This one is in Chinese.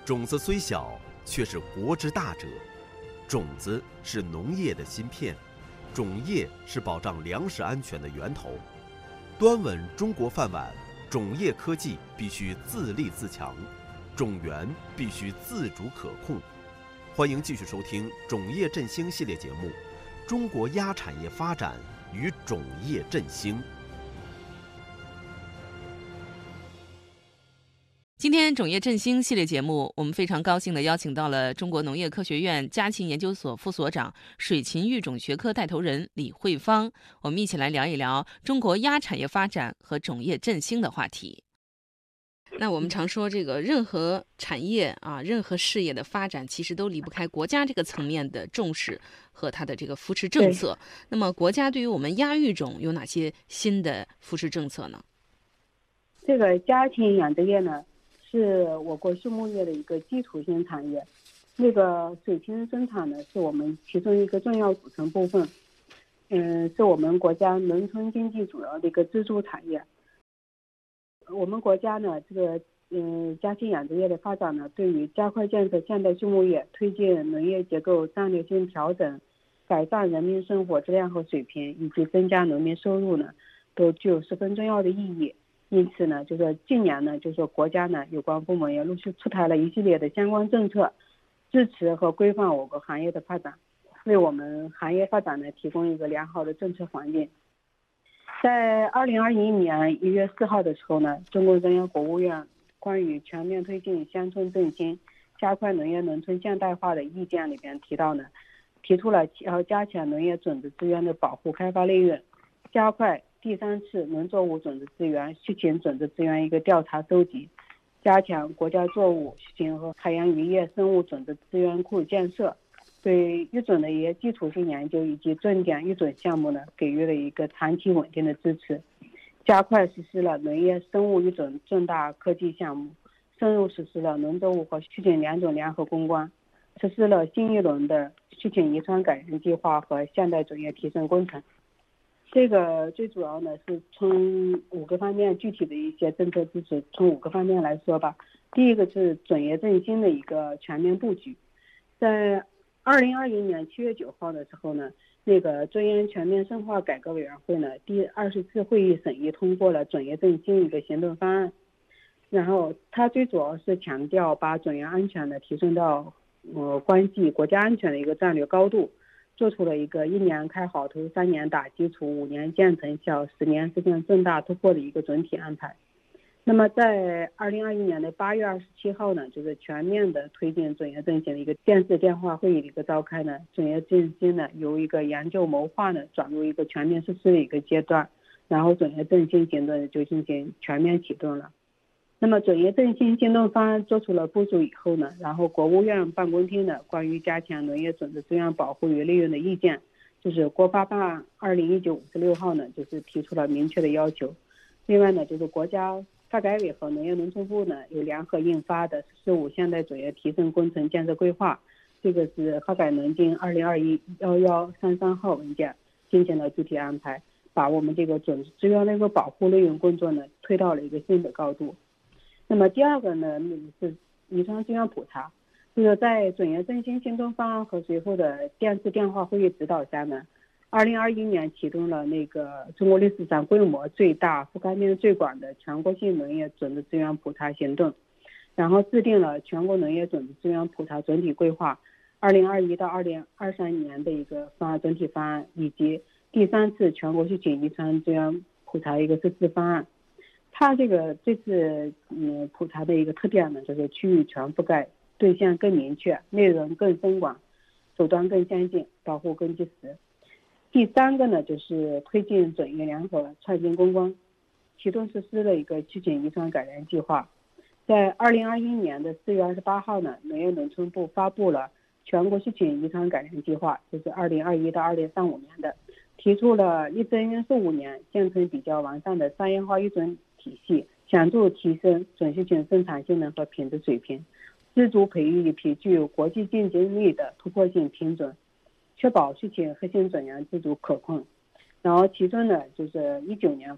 种子虽小，却是国之大者。种子是农业的芯片，种业是保障粮食安全的源头。端稳中国饭碗，种业科技必须自立自强，种源必须自主可控。欢迎继续收听种业振兴系列节目《中国鸭产业发展与种业振兴》。 今天种业振兴系列节目，我们非常高兴地邀请到了中国农业科学院家禽研究所副所长、水禽育种学科带头人李慧芳，我们一起来聊一聊中国鸭产业发展和种业振兴的话题。那我们常说，这个任何产业啊，任何事业的发展，其实都离不开国家这个层面的重视和它的这个扶持政策。那么，国家对于我们鸭育种有哪些新的扶持政策呢？ 这个家禽养殖业呢，是我国畜牧业的一个基础性产业。那个水禽生产呢，是我们其中一个重要组成部分，是我们国家农村经济主要的一个支柱产业。我们国家呢，这个家禽养殖业的发展呢，对于加快建设现代畜牧业、推进农业结构战略性调整、改善人民生活质量和水平，以及增加农民收入呢，都具有十分重要的意义。因此呢，就是近年呢，就是国家呢有关部门也陆续出台了一系列的相关政策，支持和规范我国行业的发展，为我们行业发展呢提供一个良好的政策环境。在2021年1月4号的时候呢，中共中央国务院关于全面推进乡村振兴、加快农业农村现代化的意见里边提出了要加强农业种子资源的保护开发利用，加快第3次农作物种子资源、畜禽种子资源一个调查收集，加强国家作物、畜禽和海洋渔业生物种子资源库建设，对育种的一些基础性研究以及重点育种项目呢，给予了一个长期稳定的支持，加快实施了农业生物育种重大科技项目，深入实施了农作物和畜禽两种联合攻关，实施了新一轮的畜禽遗传改良计划和现代种业提升工程。这个最主要呢是从5个方面具体的一些政策支持，从5个方面来说吧。第一个是种业振兴的一个全面布局。在2020年7月9号的时候呢，那个中央全面深化改革委员会呢第20次会议审议通过了种业振兴一个行动方案。然后它最主要是强调把种业安全呢提升到关系国家安全的一个战略高度，做出了一个1年开好头、3年打基础、5年见成效、10年实现重大突破的一个总体安排。那么在2021年的8月27号呢，就是全面的推进种业振兴的一个电视电话会议的一个召开呢，种业振兴呢由一个研究谋划呢转入一个全面实施的一个阶段，然后种业振兴行动就进行全面启动了。那么种业振兴行动方案做出了部署以后呢，然后国务院办公厅的关于加强农业种子资源保护与利用的意见，就是国发办2019-56号呢，就是提出了明确的要求。另外呢，就是国家发改委和农业农村部呢有联合印发的“十四五”现代种业提升工程建设规划，这个是发改农经2021-1133号文件进行了具体安排，把我们这个种子资源的一个保护利用工作呢推到了一个新的高度。那么第二个呢是遗传资源普查，就是在种业振兴行动方案和随后的电视电话会议指导下呢，2021年启动了那个中国历史上规模最大、覆盖面最广的全国性农业种子资源普查行动，然后制定了全国农业种子资源普查总体规划2021到2023年的一个方案总体方案，以及第3次全国畜禽遗传资源普查一个实施方案。它这次普查的一个特点呢，就是区域全覆盖，对象更明确，内容更深广，手段更先进，保护更及时。第3个呢，就是推进种业联合创新攻关，启动实施了一个畜禽遗传改良计划。在2021年的4月28号呢，农业农村部发布了全国畜禽遗传改良计划，就是2021到2035年的，提出了一增约15年建成比较完善的商业化育种体系，显著提升种畜禽生产性能和品质水平，自主培育一批具有国际竞争力的突破性品种，确保畜禽核心种源自主可控。然后其中呢，就是19年